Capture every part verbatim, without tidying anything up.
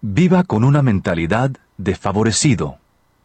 Viva con una mentalidad de favorecido.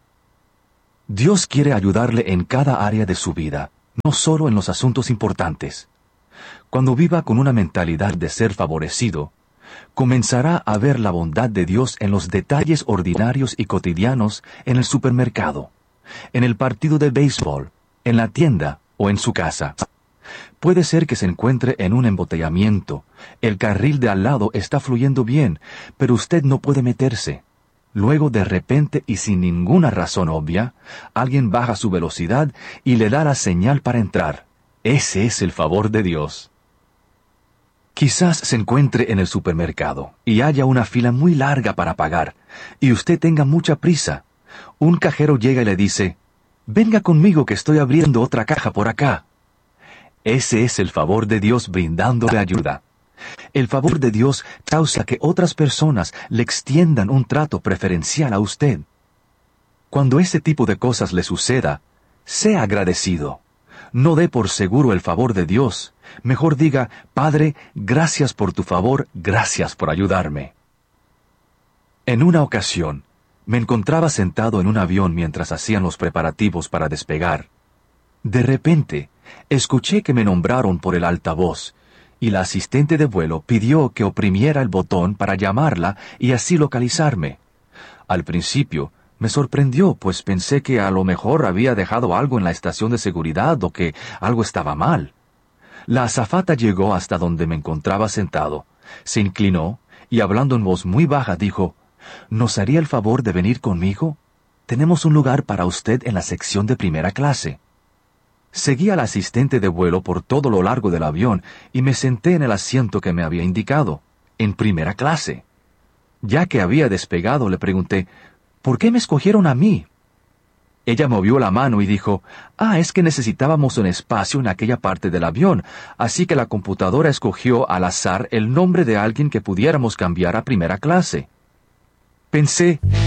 Dios quiere ayudarle en cada área de su vida, no solo en los asuntos importantes. Cuando viva con una mentalidad de ser favorecido, comenzará a ver la bondad de Dios en los detalles ordinarios y cotidianos en el supermercado, en el partido de béisbol, en la tienda o en su casa. Puede ser que se encuentre en un embotellamiento. El carril de al lado está fluyendo bien, pero usted no puede meterse. Luego, de repente y sin ninguna razón obvia, alguien baja su velocidad y le da la señal para entrar. Ese es el favor de Dios. Quizás se encuentre en el supermercado y haya una fila muy larga para pagar, y usted tenga mucha prisa. Un cajero llega y le dice, «Venga conmigo que estoy abriendo otra caja por acá». Ese es el favor de Dios brindándole ayuda. El favor de Dios causa que otras personas le extiendan un trato preferencial a usted. Cuando ese tipo de cosas le suceda, sea agradecido. No dé por seguro el favor de Dios. Mejor diga, «Padre, gracias por tu favor, gracias por ayudarme». En una ocasión, me encontraba sentado en un avión mientras hacían los preparativos para despegar. De repente, escuché que me nombraron por el altavoz, y la asistente de vuelo pidió que oprimiera el botón para llamarla y así localizarme. Al principio, me sorprendió, pues pensé que a lo mejor había dejado algo en la estación de seguridad o que algo estaba mal. La azafata llegó hasta donde me encontraba sentado, se inclinó y hablando en voz muy baja dijo, «¿Nos haría el favor de venir conmigo? Tenemos un lugar para usted en la sección de primera clase». Seguí al asistente de vuelo por todo lo largo del avión y me senté en el asiento que me había indicado, en primera clase. Ya que había despegado, le pregunté, «¿Por qué me escogieron a mí?» Ella movió la mano y dijo, «Ah, es que necesitábamos un espacio en aquella parte del avión, así que la computadora escogió al azar el nombre de alguien que pudiéramos cambiar a primera clase». Pensé,